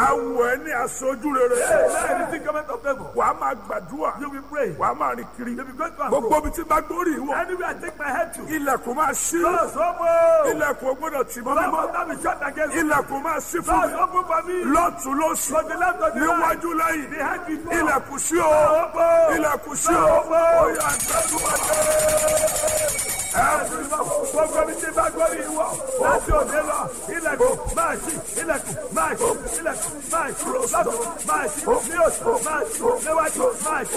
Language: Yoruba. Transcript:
Àwọ̀ ẹ ní aṣojú rere. Anything coming of favor. Wàá máa gbàdúrà. You will pray. Wàá máa rìn kiri. You will go to and Gbogbo fro. ibi tí bá gbórí ìwọ. Anywhere I take my head to. Ilẹ̀kùn máa ṣí. Doors open. Ilẹ̀kùn ò gbọ́dọ̀ tì mọ́ Lord, mímọ́. must not be shut against me. Ilẹ̀kùn máa ṣí fún Doors mi. open for me. Lọ́tùn lósì. From the left to the right. Níwájú lẹ́yìn. Behind before. Ilẹ̀kùn ṣí o. Open. Ilẹ̀kùn ṣí o. Open. Ó yá gbàdúrà. Gbogbo mi ti bá gbórí ìwọ. Láti òde lọ. Ilẹ̀kùn máa ṣí. Ilẹ̀kùn máa ṣí. Ilẹ̀kùn máa ṣí. Lọ́tùn máa ṣí. Ní òsì máa ṣí. Níwájú máa ṣí.